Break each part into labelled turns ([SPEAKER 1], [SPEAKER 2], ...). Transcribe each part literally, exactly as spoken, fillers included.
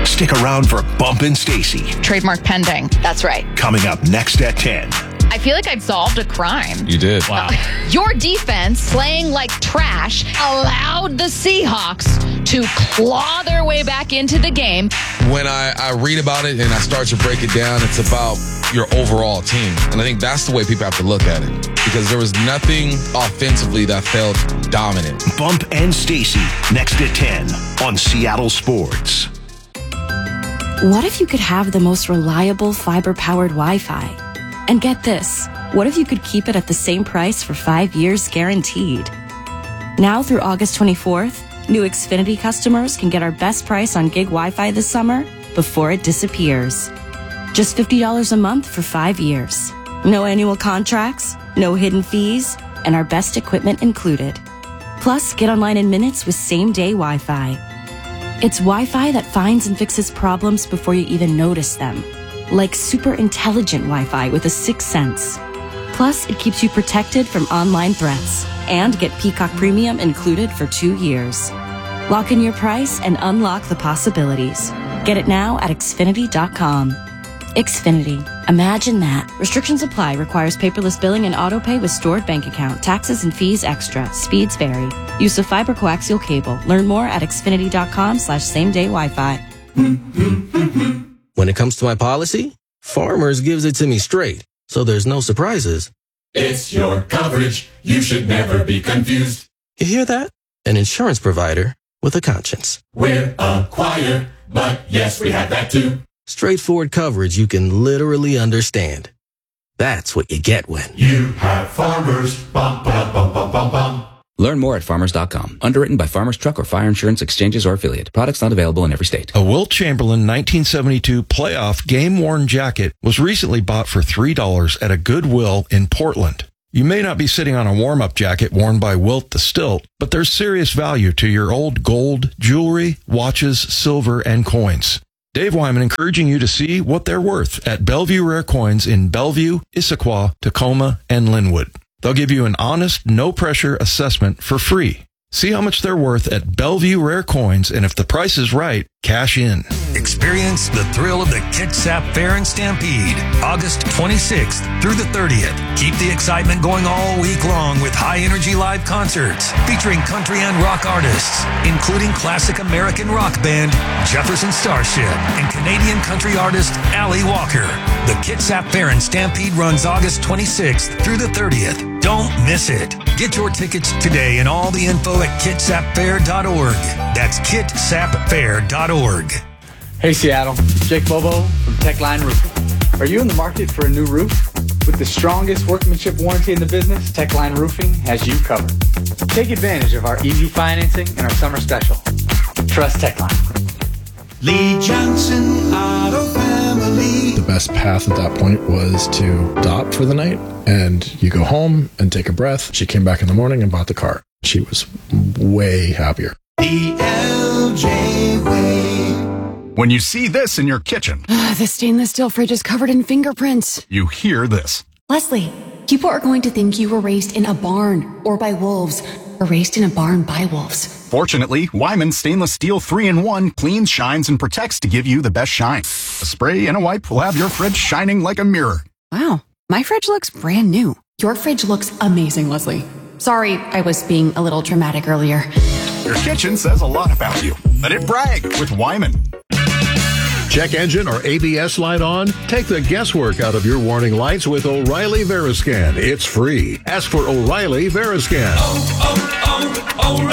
[SPEAKER 1] Stick around for Bump and Stacy.
[SPEAKER 2] Trademark pending.
[SPEAKER 3] That's right.
[SPEAKER 1] Coming up next at ten.
[SPEAKER 2] I feel like I've solved a crime.
[SPEAKER 4] You did.
[SPEAKER 5] Wow.
[SPEAKER 2] Your defense, playing like trash, allowed the Seahawks to claw their way back into the game.
[SPEAKER 4] When I, I read about it and I start to break it down, it's about your overall team. And I think that's the way people have to look at it. Because there was nothing offensively that felt dominant.
[SPEAKER 1] Bump and Stacy, next at ten on Seattle Sports.
[SPEAKER 6] What if you could have the most reliable fiber-powered Wi-Fi? And get this, what if you could keep it at the same price for five years guaranteed? Now through August twenty-fourth, new Xfinity customers can get our best price on gig Wi-Fi this summer before it disappears. Just fifty dollars a month for five years. No annual contracts, no hidden fees, and our best equipment included. Plus, get online in minutes with same-day Wi-Fi. It's Wi-Fi that finds and fixes problems before you even notice them. Like super intelligent Wi-Fi with a sixth sense. Plus, it keeps you protected from online threats. And get Peacock Premium included for two years. Lock in your price and unlock the possibilities. Get it now at Xfinity dot com. Xfinity. Imagine that. Restrictions apply. Requires paperless billing and auto pay with stored bank account. Taxes and fees extra. Speeds vary. Use of fiber coaxial cable. Learn more at Xfinity dot com slash same day Wi-Fi.
[SPEAKER 7] When it comes to my policy, Farmers gives it to me straight, so there's no surprises.
[SPEAKER 8] It's your coverage. You should never be confused.
[SPEAKER 7] You hear that? An insurance provider with a conscience.
[SPEAKER 8] We're a choir, but yes, we have that too.
[SPEAKER 7] Straightforward coverage you can literally understand. That's what you get when
[SPEAKER 8] you have Farmers. Bum, bum, bum, bum, bum, bum.
[SPEAKER 9] Learn more at farmers dot com. Underwritten by Farmers Truck or Fire Insurance Exchanges or Affiliate. Products not available in every state.
[SPEAKER 10] A Wilt Chamberlain nineteen seventy-two playoff game-worn jacket was recently bought for three dollars at a Goodwill in Portland. You may not be sitting on a warm-up jacket worn by Wilt the Stilt, but there's serious value to your old gold, jewelry, watches, silver, and coins. Dave Wyman encouraging you to see what they're worth at Bellevue Rare Coins in Bellevue, Issaquah, Tacoma, and Linwood. They'll give you an honest, no-pressure assessment for free. See how much they're worth at Bellevue Rare Coins, and if the price is right, cash in.
[SPEAKER 11] Experience the thrill of the Kitsap Fair and Stampede, August twenty-sixth through the thirtieth. Keep the excitement going all week long with high-energy live concerts featuring country and rock artists, including classic American rock band Jefferson Starship and Canadian country artist Allie Walker. The Kitsap Fair and Stampede runs August twenty-sixth through the thirtieth. Don't miss it. Get your tickets today and all the info at kitsap fair dot org. That's kitsap fair dot org.
[SPEAKER 12] Hey Seattle, Jake Bobo from Techline Roofing. Are you in the market for a new roof? With the strongest workmanship warranty in the business, Techline Roofing has you covered. Take advantage of our easy financing and our summer special. Trust Techline.
[SPEAKER 13] Lee Johnson Auto Family.
[SPEAKER 14] The best path at that point was to stop for the night, and you go home and take a breath. She came back in the morning and bought the car. She was way happier.
[SPEAKER 13] The L J way.
[SPEAKER 15] When you see this in your kitchen,
[SPEAKER 16] the stainless steel fridge is covered in fingerprints.
[SPEAKER 15] You hear this.
[SPEAKER 16] Leslie, people are going to think you were raised in a barn or by wolves, or raised in a barn by wolves.
[SPEAKER 15] Fortunately, Wyman Stainless Steel three in one cleans, shines, and protects to give you the best shine. A spray and a wipe will have your fridge shining like a mirror.
[SPEAKER 16] Wow, my fridge looks brand new. Your fridge looks amazing, Leslie. Sorry, I was being a little dramatic earlier.
[SPEAKER 15] Your kitchen says a lot about you. Let it brag with Wyman.
[SPEAKER 17] Check engine or A B S light on? Take the guesswork out of your warning lights with O'Reilly Veriscan. It's free. Ask for O'Reilly Veriscan.
[SPEAKER 13] Oh,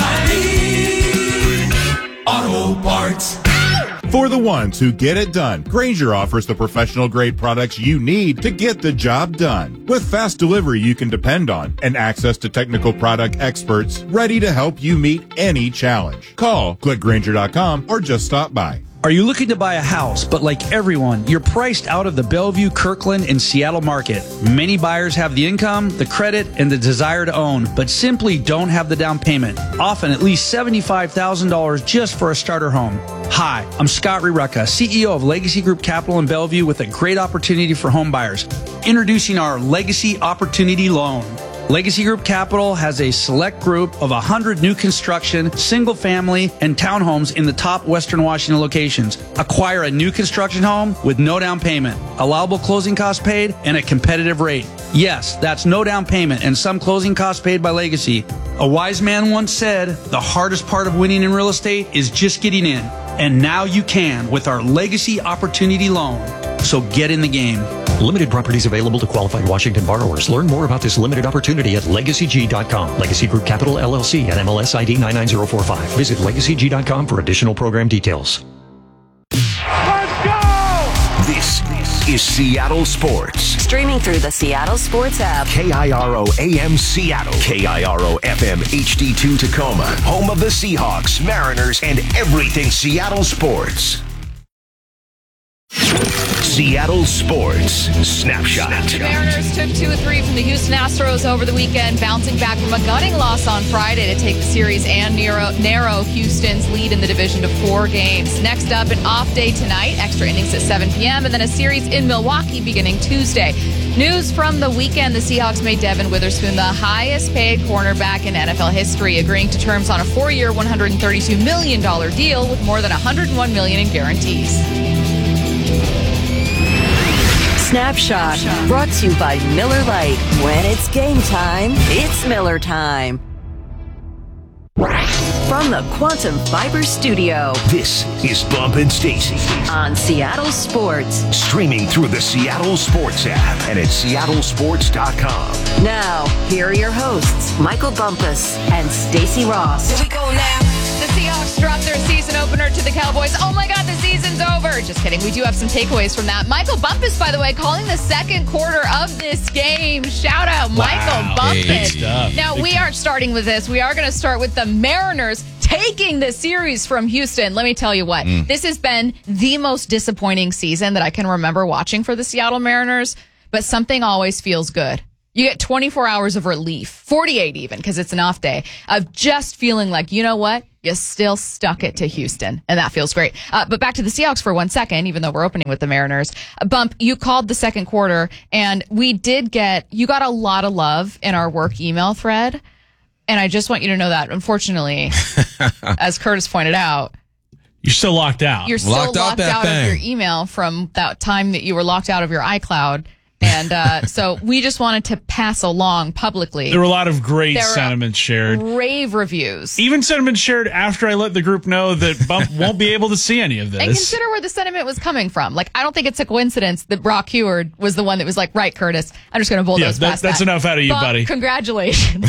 [SPEAKER 13] oh, oh, O'Reilly Auto Parts.
[SPEAKER 18] For the ones who get it done, Grainger offers the professional-grade products you need to get the job done. With fast delivery you can depend on and access to technical product experts ready to help you meet any challenge. Call, click Grainger dot com, or just stop by.
[SPEAKER 5] Are you looking to buy a house, but like everyone, you're priced out of the Bellevue, Kirkland, and Seattle market? Many buyers have the income, the credit, and the desire to own, but simply don't have the down payment, often at least seventy-five thousand dollars just for a starter home. Hi, I'm Scott Rireka, C E O of Legacy Group Capital in Bellevue with a great opportunity for home buyers. Introducing our Legacy Opportunity Loan. Legacy Group Capital has a select group of one hundred new construction, single-family, and townhomes in the top Western Washington locations. Acquire a new construction home with no down payment, allowable closing costs paid, and a competitive rate. Yes, that's no down payment and some closing costs paid by Legacy. A wise man once said, the hardest part of winning in real estate is just getting in. And now you can with our Legacy Opportunity Loan. So get in the game.
[SPEAKER 3] Limited properties available to qualified Washington borrowers. Learn more about this limited opportunity at legacy g dot com. Legacy Group Capital, L L C, and M L S I D nine nine zero four five. Visit legacy g dot com for additional program details.
[SPEAKER 1] Let's go! This is Seattle Sports.
[SPEAKER 19] Streaming through the Seattle Sports app.
[SPEAKER 1] K I R O A M Seattle. K I R O F M H D two Tacoma. Home of the Seahawks, Mariners, and everything Seattle sports. Seattle Sports Snapshot.
[SPEAKER 2] The Mariners took two or three from the Houston Astros over the weekend, bouncing back from a gutting loss on Friday to take the series and narrow, narrow Houston's lead in the division to four games. Next up, an off day tonight, extra innings at seven p.m., and then a series in Milwaukee beginning Tuesday. News from the weekend, the Seahawks made Devin Witherspoon the highest-paid cornerback in N F L history, agreeing to terms on a four-year, one hundred thirty-two million dollars deal with more than one hundred one million dollars in guarantees.
[SPEAKER 19] Snapshot, brought to you by Miller Lite. When it's game time, it's Miller time. From the Quantum Fiber Studio,
[SPEAKER 1] this is Bump and Stacy
[SPEAKER 19] on Seattle Sports.
[SPEAKER 1] Streaming through the Seattle Sports app and at seattle sports dot com.
[SPEAKER 19] Now, here are your hosts, Michael Bumpus and Stacy Ross.
[SPEAKER 2] Here we go now. The Seahawks dropped their season opener to the Cowboys. Oh my God, the season's over. Just kidding. We do have some takeaways from that. Michael Bumpus, by the way, calling the second quarter of this game. Shout out, wow. Michael Bumpus.
[SPEAKER 20] Big
[SPEAKER 2] now,
[SPEAKER 20] Big
[SPEAKER 2] we
[SPEAKER 20] time.
[SPEAKER 2] aren't starting with this. We are going to start with the Mariners taking the series from Houston. Let me tell you what. Mm. This has been the most disappointing season that I can remember watching for the Seattle Mariners, but something always feels good. You get twenty-four hours of relief, forty-eight even, because it's an off day, of just feeling like, you know what? You still stuck it to Houston, and that feels great. Uh, but back to the Seahawks for one second, even though we're opening with the Mariners. Uh, Bump, you called the second quarter, and we did get, you got a lot of love in our work email thread, and I just want you to know that, unfortunately, as Curtis pointed out,
[SPEAKER 20] you're still locked out.
[SPEAKER 2] You're still
[SPEAKER 20] locked,
[SPEAKER 2] locked out,
[SPEAKER 20] out
[SPEAKER 2] of your email from that time that you were locked out of your iCloud. And uh, so we just wanted to pass along publicly.
[SPEAKER 20] There were a lot of great
[SPEAKER 2] there
[SPEAKER 20] sentiments shared.
[SPEAKER 2] Rave reviews.
[SPEAKER 20] Even sentiments shared after I let the group know that Bump won't be able to see any of this.
[SPEAKER 2] And consider where the sentiment was coming from. Like, I don't think it's a coincidence that Brock Heward was the one that was like, right, Curtis, I'm just going to bulldoze
[SPEAKER 20] yeah, that,
[SPEAKER 2] past
[SPEAKER 20] that's
[SPEAKER 2] that.
[SPEAKER 20] enough out of you,
[SPEAKER 2] Bump,
[SPEAKER 20] buddy.
[SPEAKER 2] Congratulations.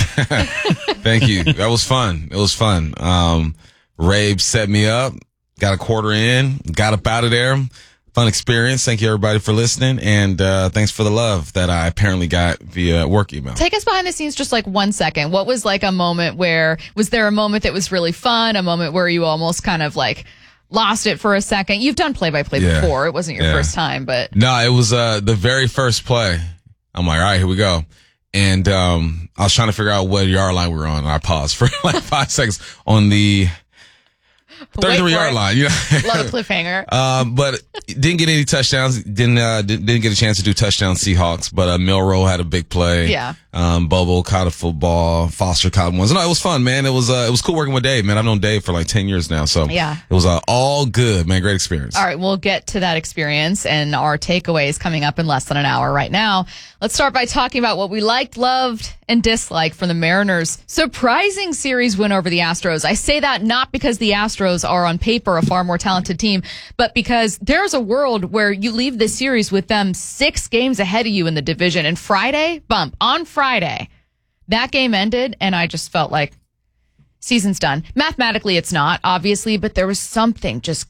[SPEAKER 4] Thank you. That was fun. It was fun. Um, Rave set me up, got a quarter in, got up out of there. Fun experience. Thank you, everybody, for listening. And uh, thanks for the love that I apparently got via work email.
[SPEAKER 2] Take us behind the scenes just like one second. What was like a moment where, was there a moment that was really fun? A moment where you almost kind of like lost it for a second? You've done play-by-play
[SPEAKER 4] Yeah.
[SPEAKER 2] before. It wasn't your
[SPEAKER 4] Yeah.
[SPEAKER 2] first time, but.
[SPEAKER 4] No, it was uh, the very first play. I'm like, all right, here we go. And um, I was trying to figure out what yard line we were on. And I paused for like five seconds on the thirty-three yard line. You know?
[SPEAKER 2] Love a cliffhanger.
[SPEAKER 4] Um, but didn't get any touchdowns. Didn't uh, didn't didn't get a chance to do touchdown Seahawks. But uh, Milroe had a big play.
[SPEAKER 2] Yeah.
[SPEAKER 4] Um, Bobo caught a football. Foster caught one. So no, it was fun, man. It was uh, it was cool working with Dave, man. I've known Dave for like ten years now. So
[SPEAKER 2] Yeah.
[SPEAKER 4] it was uh, all good, man. Great experience.
[SPEAKER 2] All right, we'll get to that experience and our takeaways coming up in less than an hour right now. Let's start by talking about what we liked, loved, and disliked from the Mariners' surprising series win over the Astros. I say that not because the Astros are on paper a far more talented team, but because there's a world where you leave this series with them six games ahead of you in the division. And Friday, bump, on Friday, that game ended, and I just felt like season's done. Mathematically, it's not, obviously, but there was something just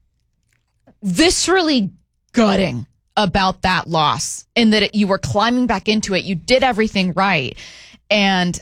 [SPEAKER 2] viscerally gutting about that loss, in that it, you were climbing back into it. You did everything right. And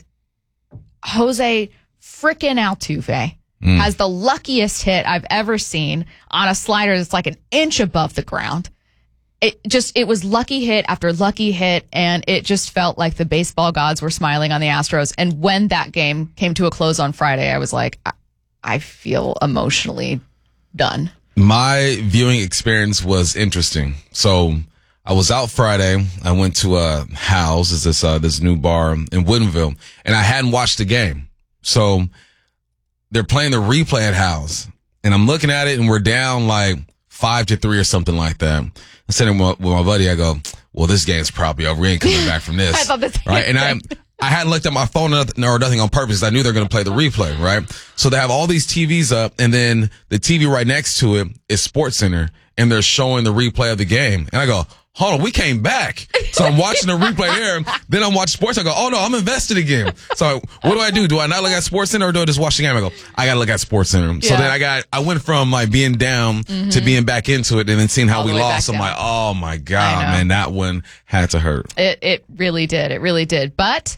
[SPEAKER 2] Jose frickin' Altuve mm. has the luckiest hit I've ever seen on a slider that's like an inch above the ground. It just, it was lucky hit after lucky hit, and it just felt like the baseball gods were smiling on the Astros. And when that game came to a close on Friday, I was like, I, I feel emotionally done.
[SPEAKER 4] My viewing experience was interesting. So I was out Friday. I went to uh, Hal's, is this uh, this new bar in Woodinville, and I hadn't watched the game. So they're playing the replay at Hal's, and I'm looking at it, and we're down like five to three or something like that. I'm sitting with my buddy. I go, well, this game's probably over. We ain't coming back from this.
[SPEAKER 2] I thought the same
[SPEAKER 4] right? And I I hadn't looked at my phone or nothing on purpose. I knew they were going to play the replay, right? So they have all these T Vs up, and then the T V right next to it is SportsCenter, and they're showing the replay of the game. And I go, hold on, we came back. So I'm watching the replay there. Then I'm watching sports. I go, oh no, I'm invested again. So what do I do? Do I not look at SportsCenter or do I just watch the game? I go, I got to look at SportsCenter. Yeah. So then I got, I went from like being down mm-hmm. to being back into it and then seeing how
[SPEAKER 2] All
[SPEAKER 4] we lost. I'm
[SPEAKER 2] down.
[SPEAKER 4] like, oh my God, man, that one had to hurt.
[SPEAKER 2] It, it really did. It really did. But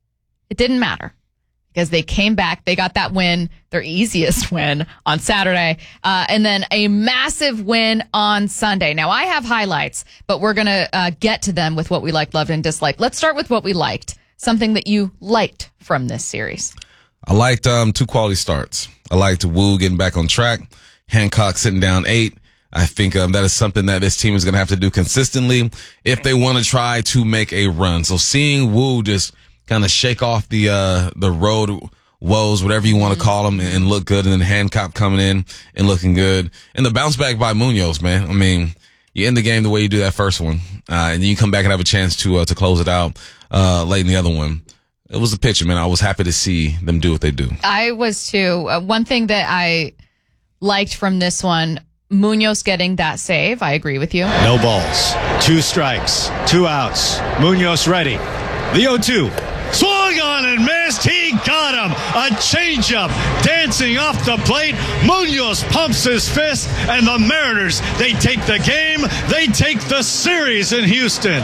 [SPEAKER 2] it didn't matter. Because they came back, they got that win, their easiest win on Saturday, uh, and then a massive win on Sunday. Now, I have highlights, but we're going to uh, get to them with what we liked, loved, and disliked. Let's start with what we liked, something that you liked from this series.
[SPEAKER 4] I liked um, two quality starts. I liked Wu getting back on track, Hancock sitting down eight. I think um, that is something that this team is going to have to do consistently if they want to try to make a run. So seeing Wu just kind of shake off the uh the road woes, whatever you want to call them, and look good, and then Hancock coming in and looking good, and the bounce back by Munoz, man. I mean, you end the game the way you do that first one, uh, and then you come back and have a chance to uh, to close it out uh late in the other one. It was a picture, man. I was happy to see them do what they do.
[SPEAKER 2] I was too. Uh, one thing that I liked from this one, Munoz getting that save. I agree with you.
[SPEAKER 21] No balls, two strikes, two outs. Munoz ready. The oh two. Swung on and missed. He got him. A changeup dancing off the plate. Munoz pumps his fist, and the Mariners, they take the game. They take the series in Houston.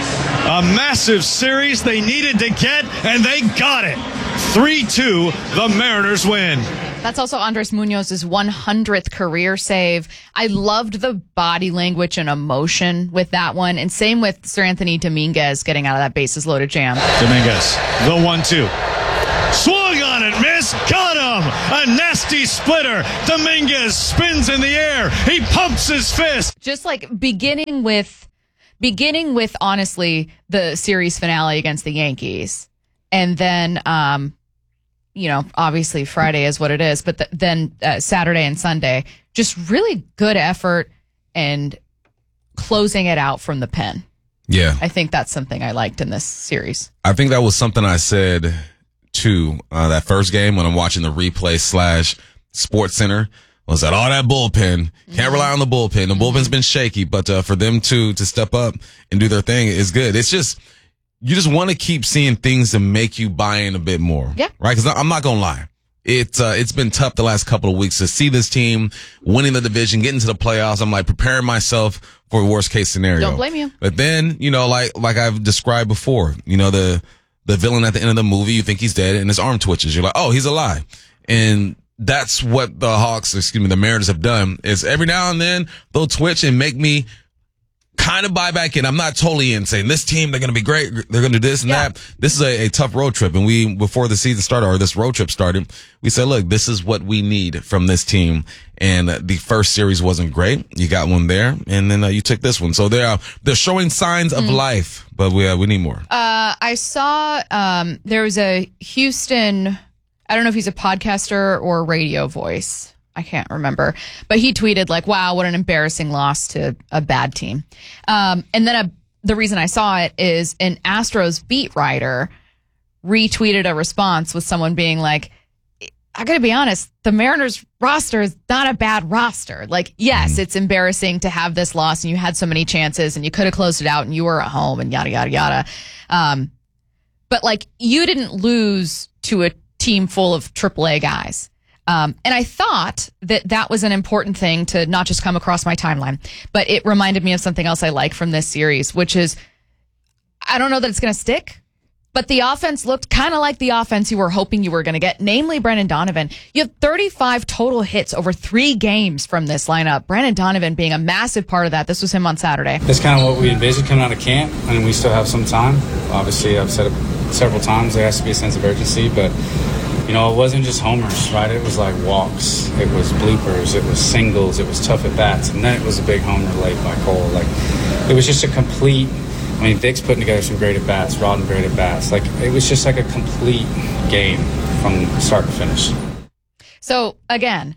[SPEAKER 21] A massive series they needed to get, and they got it. three two, the Mariners win.
[SPEAKER 2] That's also Andres Munoz's one hundredth career save. I loved the body language and emotion with that one. And same with Sir Anthony Dominguez getting out of that bases loaded jam.
[SPEAKER 21] Dominguez, the one two. Swung on and missed. Got him. A nasty splitter. Dominguez spins in the air. He pumps his fist.
[SPEAKER 2] Just like beginning with, beginning with honestly the series finale against the Yankees. And then, um, you know, obviously Friday is what it is, but th- then uh, Saturday and Sunday, just really good effort and closing it out from the pen.
[SPEAKER 4] Yeah.
[SPEAKER 2] I think that's something I liked in this series.
[SPEAKER 4] I think that was something I said too, uh, that first game when I'm watching the replay slash SportsCenter, was that all that bullpen, can't rely on the bullpen. The bullpen's been shaky, but uh, for them to, to step up and do their thing is good. It's just, you just want to keep seeing things to make you buy in a bit more.
[SPEAKER 2] Yeah.
[SPEAKER 4] Right? Because I'm not going to lie. It's, uh, it's been tough the last couple of weeks to see this team winning the division, getting to the playoffs. I'm like preparing myself for a worst case scenario.
[SPEAKER 2] Don't blame you.
[SPEAKER 4] But then, you know, like, like I've described before, you know, the, the villain at the end of the movie, you think he's dead and his arm twitches. You're like, oh, he's alive. And that's what the Hawks, excuse me, the Mariners have done is every now and then they'll twitch and make me kind of buy back in. I'm not totally in saying this team, they're going to be great. They're going to do this and yeah. that. This is a, a tough road trip. And we, before the season started or this road trip started, we said, look, this is what we need from this team. And uh, the first series wasn't great. You got one there and then uh, you took this one. So they are, they're showing signs of mm. life, but we, uh, we need more.
[SPEAKER 2] Uh, I saw, um, there was a Houston, I don't know if he's a podcaster or a radio voice. I can't remember, but he tweeted like, wow, what an embarrassing loss to a bad team. Um, and then a, the reason I saw it is an Astros beat writer retweeted a response with someone being like, I gotta be honest, the Mariners roster is not a bad roster. Like, yes, it's embarrassing to have this loss and you had so many chances and you could have closed it out and you were at home and yada, yada, yada. Um, but like you didn't lose to a team full of triple A guys. Um, and I thought that that was an important thing to not just come across my timeline, but it reminded me of something else I like from this series, which is, I don't know that it's going to stick, but the offense looked kind of like the offense you were hoping you were going to get, namely Brendan Donovan. You have thirty-five total hits over three games from this lineup. Brendan Donovan being a massive part of that. This was him on Saturday.
[SPEAKER 22] That's kind of what we envisioned coming out of camp, and we still have some time. Obviously, I've said it several times, there has to be a sense of urgency, but You know, it wasn't just homers, right? It was like walks, it was bloopers, it was singles, it was tough at bats, and then it was a big homer late by Cole. Like, it was just a complete. I mean, Vic's putting together some great at bats, Rodden great at bats. Like, it was just like a complete game from start to finish.
[SPEAKER 2] So again,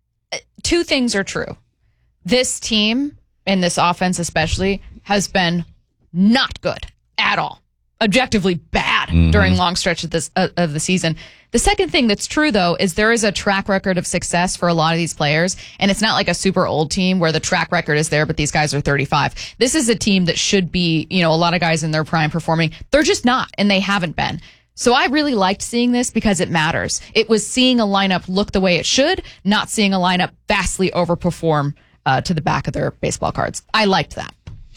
[SPEAKER 2] two things are true. This team, and this offense especially, has been not good at all. Objectively bad mm-hmm. during long stretches of, this, uh, of the season. The second thing that's true, though, is there is a track record of success for a lot of these players, and it's not like a super old team where the track record is there, but these guys are thirty-five. This is a team that should be, you know, a lot of guys in their prime performing. They're just not, and they haven't been. So I really liked seeing this because it matters. It was seeing a lineup look the way it should, not seeing a lineup vastly overperform uh, to the back of their baseball cards. I liked that.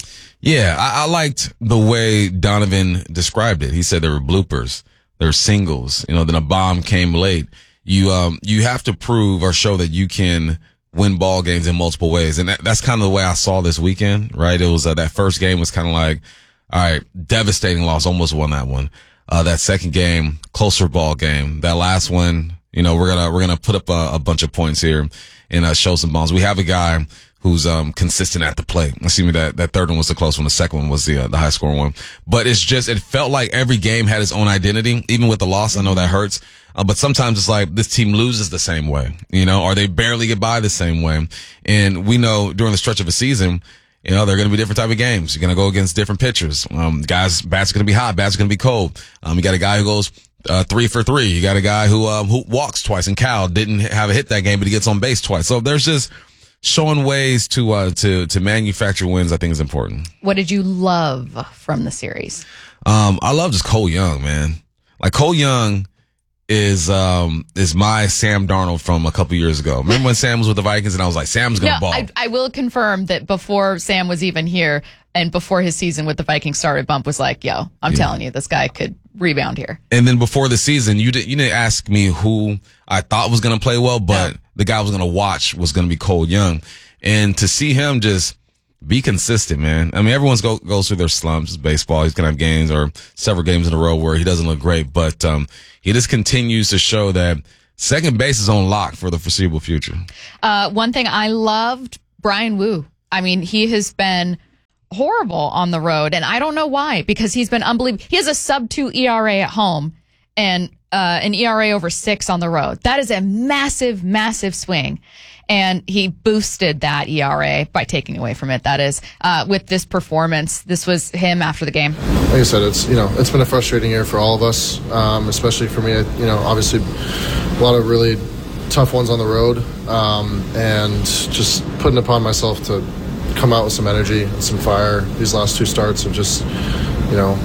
[SPEAKER 4] Yeah, I, I liked the way Donovan described it. He said there were bloopers, there were singles, you know, then a bomb came late. You, um, you have to prove or show that you can win ball games in multiple ways. And that, that's kind of the way I saw this weekend, right? It was, uh, that first game was kind of like, all right, devastating loss, almost won that one. Uh, that second game, closer ball game. That last one, you know, we're gonna, we're gonna put up a, a bunch of points here and, uh, show some bombs. We have a guy who's, um, consistent at the plate. Excuse me, that, that third one was the close one. The second one was the, uh, the high scoring one. But it's just, it felt like every game had its own identity, even with the loss. I know that hurts. Uh, but sometimes it's like this team loses the same way, you know, or they barely get by the same way. And we know during the stretch of a season, you know, they're going to be different type of games. You're going to go against different pitchers. Um, guys, bats are going to be hot. Bats are going to be cold. Um, you got a guy who goes, uh, three for three. You got a guy who, um, who walks twice, and Cal didn't have a hit that game, but he gets on base twice. So there's just showing ways to, uh, to, to manufacture wins, I think is important.
[SPEAKER 2] What did you love from the series?
[SPEAKER 4] Um, I love just Cole Young, man. Like Cole Young is, um, is my Sam Darnold from a couple years ago. Remember when Sam was with the Vikings and I was like, Sam's going to
[SPEAKER 2] no,
[SPEAKER 4] ball.
[SPEAKER 2] I, I will confirm that before Sam was even here and before his season with the Vikings started, Bump was like, yo, I'm yeah. telling you, this guy could rebound here.
[SPEAKER 4] And then before the season, you, did, you didn't ask me who I thought was going to play well, but no. the guy I was going to watch was going to be Cole Young. And to see him just be consistent, man. I mean, everyone's go, goes through their slumps. It's baseball. He's going to have games or several games in a row where he doesn't look great, but, um, he just continues to show that second base is on lock for the foreseeable future.
[SPEAKER 2] Uh, one thing I loved, Brian Wu. I mean, he has been horrible on the road, and I don't know why, because he's been unbelievable. He has a sub two E R A at home and uh, an E R A over six on the road. That is a massive, massive swing. And he boosted that E R A by taking away from it. That is, uh, with this performance. This was him after the game.
[SPEAKER 6] Like I said, it's, you know, it's been a frustrating year for all of us, um, especially for me. You know, obviously a lot of really tough ones on the road, um, and just putting upon myself to come out with some energy and some fire these last two starts of just, you know,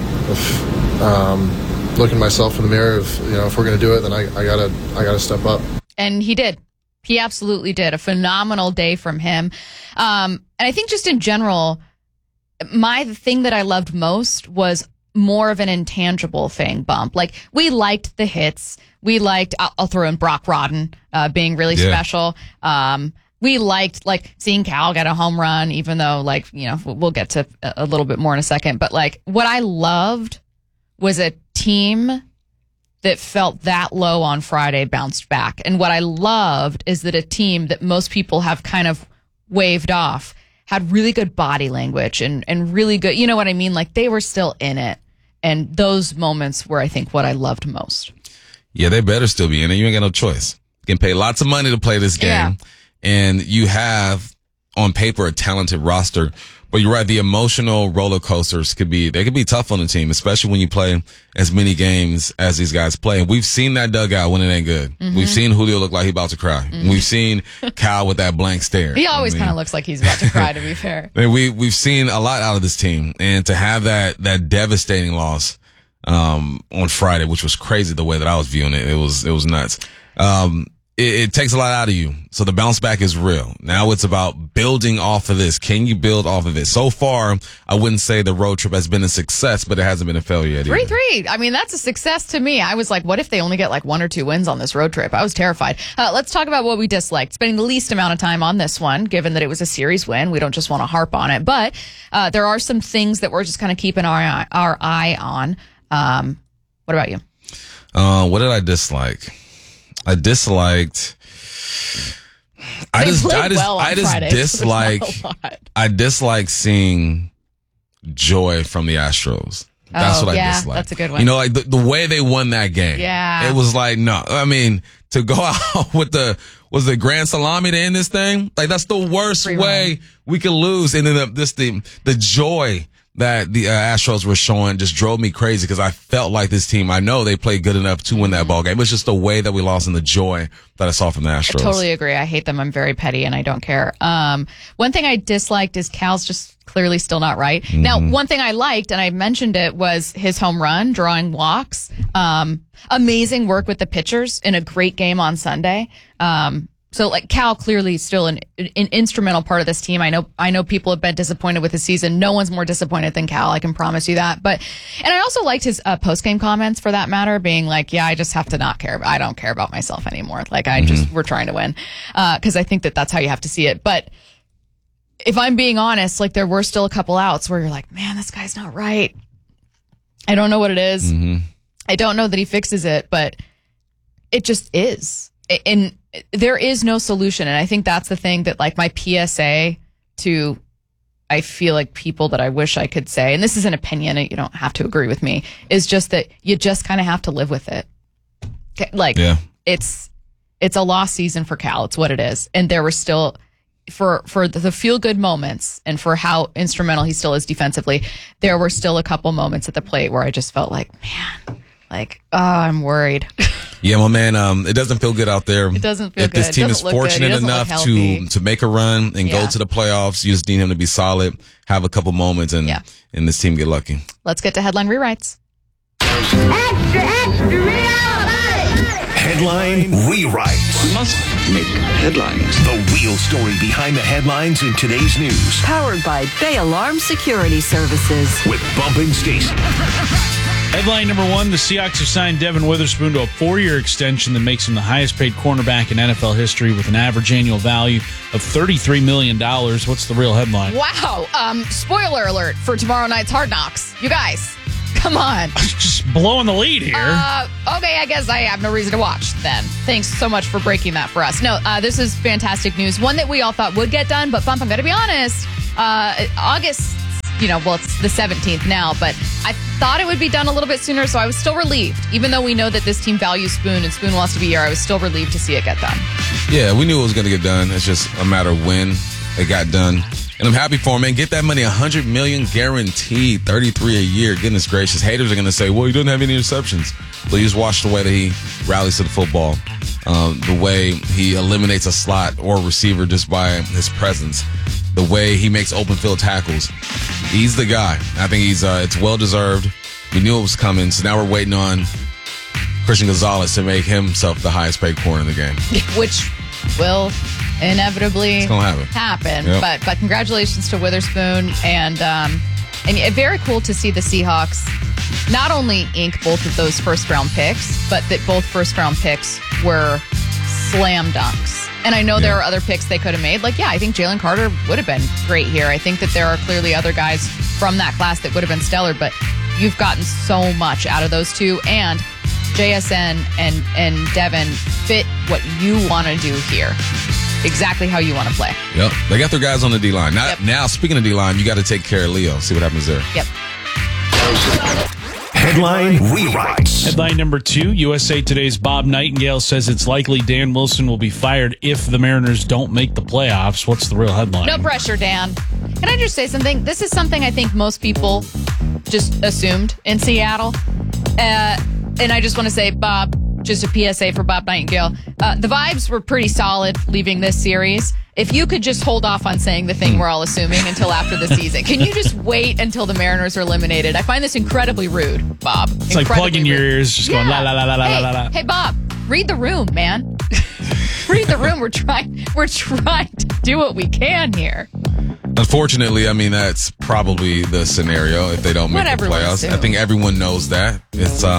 [SPEAKER 6] if, um, looking myself in the mirror. If, you know, if we're going to do it, then I, I gotta, I gotta step up.
[SPEAKER 2] And he did. He absolutely did. A phenomenal day from him. Um, and I think just in general, my thing that I loved most was more of an intangible thing, Bump. Like, we liked the hits. We liked, I'll, I'll throw in Brock Rodden uh, being really yeah. special. Um, we liked, like, seeing Cal get a home run, even though, like, you know, we'll get to a little bit more in a second. But, like, what I loved was a team that felt that low on Friday bounced back. And what I loved is that a team that most people have kind of waved off had really good body language and, and really good, you know what I mean? Like, they were still in it. And those moments were, I think, what I loved most.
[SPEAKER 4] Yeah, they better still be in it. You ain't got no choice. You can pay lots of money to play this game. Yeah. And you have, on paper, a talented roster. But you're right, the emotional roller coasters could be, they could be tough on the team, especially when you play as many games as these guys play. And we've seen that dugout when it ain't good. Mm-hmm. We've seen Julio look like he about to cry. Mm-hmm. We've seen Cal with that blank stare.
[SPEAKER 2] He always I mean, kind of looks like he's about to cry, to be fair.
[SPEAKER 4] I mean, we, we've seen a lot out of this team. And to have that, that devastating loss, um, on Friday, which was crazy the way that I was viewing it. It was, it was nuts. Um, It, it takes a lot out of you. So the bounce back is real. Now it's about building off of this. Can you build off of it? So far, I wouldn't say the road trip has been a success, but it hasn't been a failure yet.
[SPEAKER 2] three three. I mean, that's a success to me. I was like, what if they only get like one or two wins on this road trip? I was terrified. Uh, let's talk about what we disliked. Spending the least amount of time on this one, given that it was a series win. We don't just want to harp on it. But uh, there are some things that we're just kind of keeping our eye, our eye on. Um, what about you?
[SPEAKER 4] Uh, what did I dislike? I disliked. I
[SPEAKER 2] They
[SPEAKER 4] just,
[SPEAKER 2] played
[SPEAKER 4] I just,
[SPEAKER 2] well on
[SPEAKER 4] I just
[SPEAKER 2] Friday, so there's
[SPEAKER 4] dislike.
[SPEAKER 2] not a lot.
[SPEAKER 4] I dislike seeing joy from the Astros. That's
[SPEAKER 2] Oh,
[SPEAKER 4] what I
[SPEAKER 2] yeah,
[SPEAKER 4] dislike.
[SPEAKER 2] that's a good one.
[SPEAKER 4] You know, like the, the way they won that game.
[SPEAKER 2] Yeah.
[SPEAKER 4] It was like, no, I mean, to go out with the, was the grand salami to end this thing? Like, that's the worst
[SPEAKER 2] Free
[SPEAKER 4] way
[SPEAKER 2] run.
[SPEAKER 4] we could lose. And then the, this, the, the joy that the uh, Astros were showing just drove me crazy because I felt like this team, I know they played good enough to win that ball game. It was just the way that we lost and the joy that I saw from the Astros.
[SPEAKER 2] I totally agree. I hate them. I'm very petty and I don't care. Um, one thing I disliked is Cal's just clearly still not right.
[SPEAKER 4] Mm-hmm.
[SPEAKER 2] Now, one thing I liked, and I mentioned it, was his home run, drawing walks. Um, amazing work with the pitchers in a great game on Sunday. Um, so like Cal clearly still an, an instrumental part of this team. I know, I know people have been disappointed with his season. No one's more disappointed than Cal. I can promise you that. But, and I also liked his uh, post-game comments for that matter, being like, yeah, I just have to not care. I don't care about myself anymore. Like I just, we're trying to win. Uh, cause I think that that's how you have to see it. But if I'm being honest, like there were still a couple outs where you're like, man, this guy's not right. I don't know what it is.
[SPEAKER 4] Mm-hmm.
[SPEAKER 2] I don't know that he fixes it, but it just is. And there is no solution. And I think that's the thing that like my P S A to, I feel like people that I wish I could say, and this is an opinion, you don't have to agree with me, is just that you just kind of have to live with it. Okay, like
[SPEAKER 4] Yeah.
[SPEAKER 2] it's, it's a lost season for Cal. It's what it is. And there were still, for, for the feel good moments and for how instrumental he still is defensively, there were still a couple moments at the plate where I just felt like, man, like, oh, I'm worried.
[SPEAKER 4] Yeah, my man, um, it doesn't feel good out there.
[SPEAKER 2] It doesn't feel
[SPEAKER 4] If this
[SPEAKER 2] good. It
[SPEAKER 4] team is
[SPEAKER 2] doesn't look good. He
[SPEAKER 4] fortunate
[SPEAKER 2] doesn't look
[SPEAKER 4] enough
[SPEAKER 2] healthy.
[SPEAKER 4] to to make a run and
[SPEAKER 2] Yeah.
[SPEAKER 4] go to the playoffs, you just need him to be solid, have a couple moments, and
[SPEAKER 2] Yeah.
[SPEAKER 4] and this team get lucky.
[SPEAKER 2] Let's get to headline rewrites.
[SPEAKER 1] Headline rewrites.
[SPEAKER 7] Must make headlines.
[SPEAKER 1] The real story behind the headlines in today's news.
[SPEAKER 19] Powered by Bay Alarm Security Services.
[SPEAKER 1] With Bump and Stacy.
[SPEAKER 20] Headline number one, the Seahawks have signed Devin Witherspoon to a four-year extension that makes him the highest-paid cornerback in N F L history with an average annual value of thirty-three million dollars. What's the real headline?
[SPEAKER 2] Wow. Um, spoiler alert for tomorrow night's Hard Knocks. You guys, come on.
[SPEAKER 20] Just blowing the lead here.
[SPEAKER 2] Uh, okay, I guess I have no reason to watch then. Thanks so much for breaking that for us. No, uh, this is fantastic news. One that we all thought would get done, but Bump, I'm going to be honest. Uh, August, you know, well, it's the seventeenth now, but I thought it would be done a little bit sooner, so I was still relieved. Even though we know that this team values Spoon and Spoon wants to be here, I was still relieved to see it get done.
[SPEAKER 4] Yeah, we knew it was going to get done. It's just a matter of when it got done. And I'm happy for him, man. Get that money, one hundred million dollars guaranteed, thirty-three a year. Goodness gracious. Haters are going to say, well, he doesn't have any interceptions. But you just watch the way that he rallies to the football, um, the way he eliminates a slot or receiver just by his presence, the way he makes open field tackles. He's the guy. I think he's uh, it's well-deserved. We knew it was coming, so now we're waiting on Christian Gonzalez to make himself the highest-paid corner in the game.
[SPEAKER 2] Which will inevitably
[SPEAKER 4] It's gonna happen.
[SPEAKER 2] happen.
[SPEAKER 4] Yep.
[SPEAKER 2] But but congratulations to Witherspoon, and um, and yeah, very cool to see the Seahawks not only ink both of those first round picks, but that both first round picks were slam dunks. And I know
[SPEAKER 4] Yeah.
[SPEAKER 2] there are other picks they could have made. Like, yeah, I think Jalen Carter would have been great here. I think that there are clearly other guys from that class that would have been stellar, but you've gotten so much out of those two. And J S N and, and Devin fit what you want to do here. Exactly how you want to play.
[SPEAKER 4] Yep. They got their guys on the D-line. Now, now speaking of D-line, you got to take care of Leo. See what happens there.
[SPEAKER 2] Yep.
[SPEAKER 1] Headline rewrites.
[SPEAKER 20] Headline number two, U S A Today's Bob Nightingale says it's likely Dan Wilson will be fired if the Mariners don't make the playoffs. What's the real headline?
[SPEAKER 2] No pressure, Dan. Can I just say something? This is something I think most people just assumed in Seattle. Uh, and I just want to say, Bob, just a P S A for Bob Nightingale. Uh, the vibes were pretty solid leaving this series. If you could just hold off on saying the thing we're all assuming until after the season. Can you just wait until the Mariners are eliminated? I find this incredibly rude, Bob.
[SPEAKER 20] It's like plugging your ears, just going la la la la la
[SPEAKER 2] hey,
[SPEAKER 20] la la.
[SPEAKER 2] Hey, Bob, read the room, man. Read the room. We're trying. We're trying to do what we can here.
[SPEAKER 4] Unfortunately, I mean, that's probably the scenario if they don't make
[SPEAKER 2] What
[SPEAKER 4] the
[SPEAKER 2] everyone
[SPEAKER 4] playoffs. I
[SPEAKER 2] assumes.
[SPEAKER 4] think everyone knows that. It's um,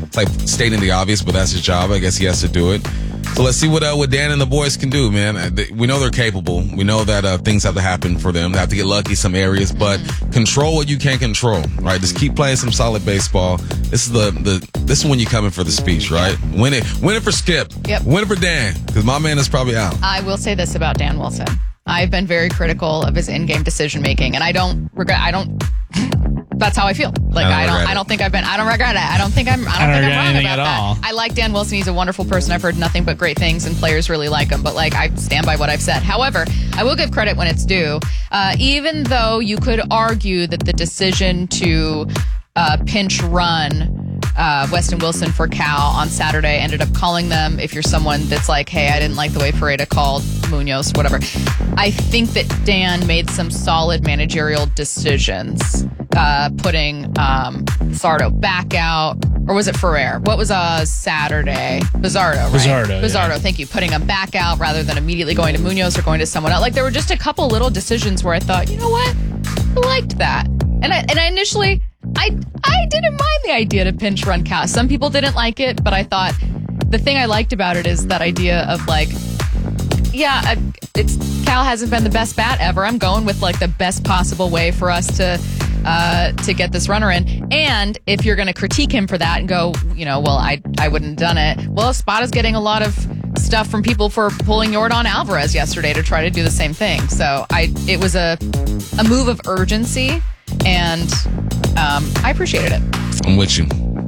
[SPEAKER 4] It's like stating the obvious, but that's his job. I guess he has to do it. So let's see what uh, what Dan and the boys can do, man. Uh, they, we know they're capable. We know that uh, things have to happen for them. They have to get lucky some areas, but control what you can't control, right? Just keep playing some solid baseball. This is the, the this is when you come in for the speech, right? Win it, win it for Skip.
[SPEAKER 2] Yep.
[SPEAKER 4] Win it for Dan, because my man is probably out.
[SPEAKER 2] I will say this about Dan Wilson. I've been very critical of his in-game decision making, and I don't regret. I don't. That's how I feel. Like I don't. I don't, I don't think I've been. I don't regret it. I don't think I'm. I don't,
[SPEAKER 20] I don't
[SPEAKER 2] think
[SPEAKER 20] regret
[SPEAKER 2] I'm wrong
[SPEAKER 20] anything
[SPEAKER 2] about
[SPEAKER 20] at
[SPEAKER 2] that.
[SPEAKER 20] all.
[SPEAKER 2] I like Dan Wilson. He's a wonderful person. I've heard nothing but great things, and players really like him. But like, I stand by what I've said. However, I will give credit when it's due. Uh, even though you could argue that the decision to uh, pinch run Uh, Weston Wilson for Cal on Saturday ended up calling them. If you're someone that's like, hey, I didn't like the way Pareda called Munoz, whatever. I think that Dan made some solid managerial decisions, uh, putting um, Sardo back out. Or was it Ferrer? What was uh, Saturday? Bizzardo, right?
[SPEAKER 20] Bizzardo,
[SPEAKER 2] Bizzardo,
[SPEAKER 20] yeah.
[SPEAKER 2] thank you. Putting him back out rather than immediately going to Munoz or going to someone else. Like, there were just a couple little decisions where I thought, you know what? I liked that. And I, and I initially... I I didn't mind the idea to pinch run Cal. Some people didn't like it, but I thought the thing I liked about it is that idea of like, yeah, it's Cal hasn't been the best bat ever. I'm going with like the best possible way for us to uh, to get this runner in. And if you're going to critique him for that and go, you know, well, I I wouldn't have done it. Well, Spada's getting a lot of stuff from people for pulling Yordan Alvarez yesterday to try to do the same thing. So I it was a a move of urgency. And um, I appreciated it.
[SPEAKER 4] I'm with you.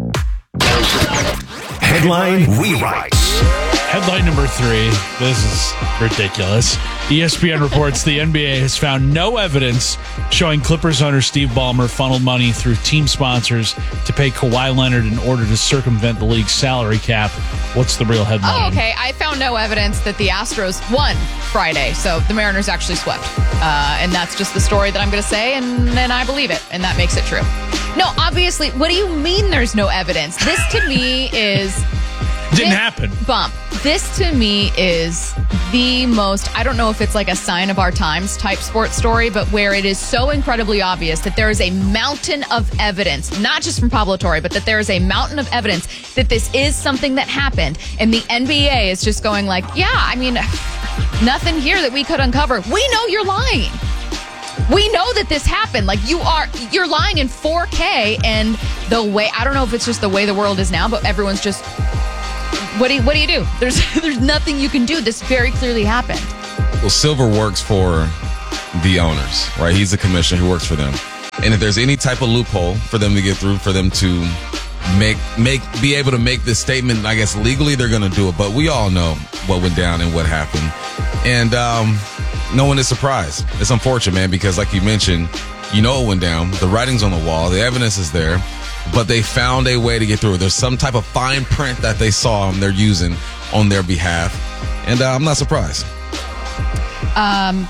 [SPEAKER 1] Headline rewrites.
[SPEAKER 20] Headline number three. This is ridiculous. E S P N reports the N B A has found no evidence showing Clippers owner Steve Ballmer funneled money through team sponsors to pay Kawhi Leonard in order to circumvent the league's salary cap. What's the real headline?
[SPEAKER 2] Oh, okay. I found no evidence that the Astros won Friday, so the Mariners actually swept. Uh, and that's just the story that I'm going to say, and then I believe it, and that makes it true. No, obviously, what do you mean there's no evidence? This to me is...
[SPEAKER 20] Didn't
[SPEAKER 2] this,
[SPEAKER 20] happen.
[SPEAKER 2] Bump. This to me is the most, I don't know if it's like a sign of our times type sports story, but where it is so incredibly obvious that there is a mountain of evidence, not just from Pablo Torre, but that there is a mountain of evidence that this is something that happened. And the N B A is just going like, yeah, I mean, nothing here that we could uncover. We know you're lying. We know that this happened. Like you are, you're lying in four K, and the way, I don't know if it's just the way the world is now, but everyone's just, what do you, what do you do? There's, there's nothing you can do. This very clearly happened.
[SPEAKER 4] Well, Silver works for the owners, right? He's the commissioner who works for them. And if there's any type of loophole for them to get through, for them to make, make, be able to make this statement, I guess legally, they're going to do it. But we all know what went down and what happened. And, um, no one is surprised. It's unfortunate, man, because like you mentioned, you know it went down. The writing's on the wall. The evidence is there. But they found a way to get through it. There's some type of fine print that they saw and they're using on their behalf. And uh, I'm not surprised.
[SPEAKER 2] Um,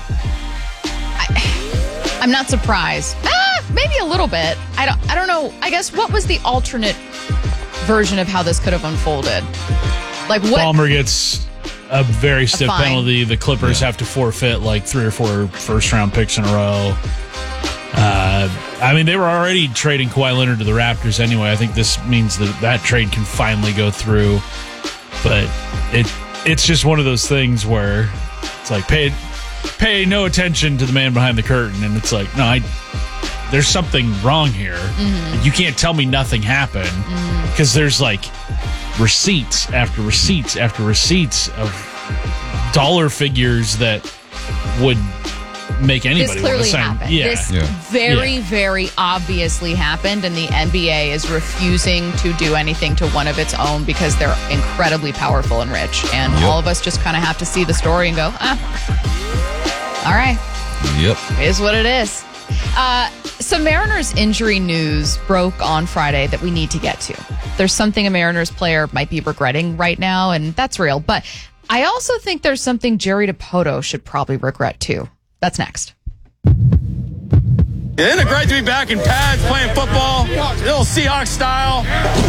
[SPEAKER 2] I, I'm not surprised. Ah, maybe a little bit. I don't, I don't know. I guess what was the alternate version of how this could have unfolded? Like what?
[SPEAKER 20] Ballmer gets a very stiff
[SPEAKER 2] fine.
[SPEAKER 20] penalty. The Clippers yeah. have to forfeit like three or four first round picks in a row. Uh, I mean, they were already trading Kawhi Leonard to the Raptors anyway. I think this means that that trade can finally go through. But it it's just one of those things where it's like pay pay no attention to the man behind the curtain, and it's like no, I there's something wrong here. Mm-hmm. You can't tell me nothing happened because mm-hmm. there's like receipts after receipts after receipts of dollar figures that would make anybody
[SPEAKER 2] this clearly
[SPEAKER 20] want to sign.
[SPEAKER 2] happened.
[SPEAKER 20] Yeah.
[SPEAKER 2] This
[SPEAKER 20] yeah.
[SPEAKER 2] very,
[SPEAKER 20] yeah.
[SPEAKER 2] very obviously happened, and the N B A is refusing to do anything to one of its own because they're incredibly powerful and rich. And yep. all of us just kind of have to see the story and go, ah, all right.
[SPEAKER 4] Yep.
[SPEAKER 2] It is what it is. Uh, some Mariners injury news broke on Friday that we need to get to. There's something a Mariners player might be regretting right now, and that's real. But I also think there's something Jerry Dipoto should probably regret too. That's next.
[SPEAKER 8] Isn't it great to be back in pads playing football? Little Seahawks style.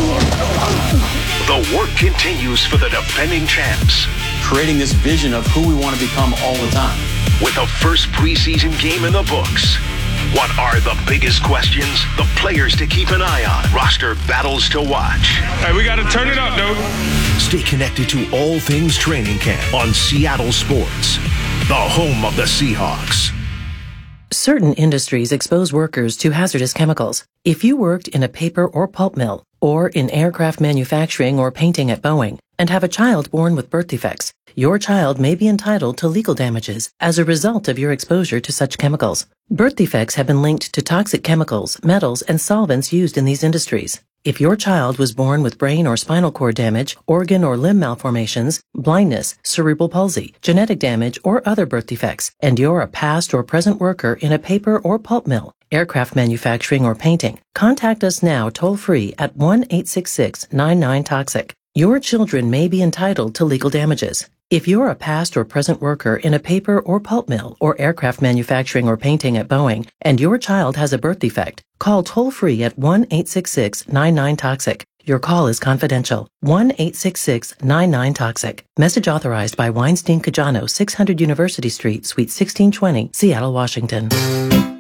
[SPEAKER 1] The work continues for the defending champs.
[SPEAKER 9] Creating this vision of who we want to become all the time.
[SPEAKER 1] With the first preseason game in the books. What are the biggest questions? The players to keep an eye on. Roster battles to watch.
[SPEAKER 8] Hey, we got to turn it up, dude.
[SPEAKER 1] Stay connected to all things training camp on Seattle Sports, the home of the Seahawks.
[SPEAKER 9] Certain industries expose workers to hazardous chemicals. If you worked in a paper or pulp mill, or in aircraft manufacturing or painting at Boeing, and have a child born with birth defects, your child may be entitled to legal damages as a result of your exposure to such chemicals. Birth defects have been linked to toxic chemicals, metals, and solvents used in these industries. If your child was born with brain or spinal cord damage, organ or limb malformations, blindness, cerebral palsy, genetic damage, or other birth defects, and you're a past or present worker in a paper or pulp mill, aircraft manufacturing, or painting, contact us now toll-free at one eight six six, nine nine, toxic. Your children may be entitled to legal damages. If you're a past or present worker in a paper or pulp mill or aircraft manufacturing or painting at Boeing, and your child has a birth defect, call toll-free at one eight six six, nine nine, toxic. Your call is confidential. one eight six six, nine nine, toxic. Message authorized by Weinstein Cajano, six hundred University Street, Suite sixteen twenty, Seattle, Washington.